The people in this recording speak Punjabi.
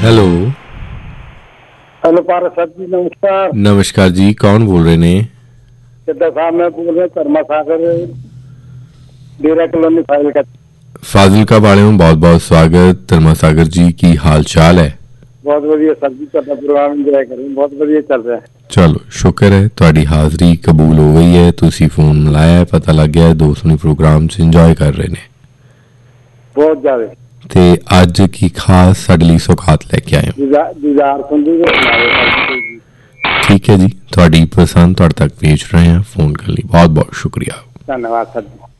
हेलो। हेलो पारस सर जी, नमस्कार। नमस्कार जी, कौन बोल रहे ने? सिद्धा साहब मैं बोल रहा हूँ, धर्मा सागर डेरा कॉलोनी फाजिलका वाले में बहुत बहुत स्वागत। धर्मा सागर जी की हाल चाल है? बहुत बढ़िया सर जी, ਤੁਹਾਡਾ ਪ੍ਰੋਗਰਾਮ ਇੰਜੋਏ ਕਰ ਰਹੇ, ਬਹੁਤ ਵਧੀਆ ਚੱਲ ਰਿਹਾ। ਚਲੋ ਸ਼ੁਕਰ ਹੈ, ਤੁਹਾਡੀ ਹਾਜ਼ਰੀ ਕਬੂਲ ਹੋ ਗਈ ਹੈ, ਤੁਸੀਂ ਫੋਨ ਮਿਲਾਇਆ, ਪਤਾ ਲੱਗ ਗਿਆ ਦੋਸਤ ਨੂੰ ਪ੍ਰੋਗਰਾਮ 'ਚ ਇੰਜੋਏ ਕਰ ਰਹੇ ਨੇ। ਬਹੁਤ ਜ਼ਿਆਦਾ। ਤੇ ਅੱਜ ਕੀ ਖਾਸ ਸਾਡੇ ਲਈ ਸੌਗਾਤ ਲੈ ਕੇ ਆਏ ਹੋ? ਦੀਦਾਰ ਸੰਧੂ ਦੇ ਸੁਣਾਓ। ਠੀਕ ਹੈ ਜੀ, ਤੁਹਾਡੀ ਪਸੰਦ ਤੁਹਾਡੇ ਤੱਕ ਭੇਜ ਰਹੇ ਹਾਂ। ਫੋਨ ਕਰਨ ਲਈ ਬਹੁਤ ਬਹੁਤ ਸ਼ੁਕਰੀਆ। ਧੰਨਵਾਦ ਸਰ ਜੀ।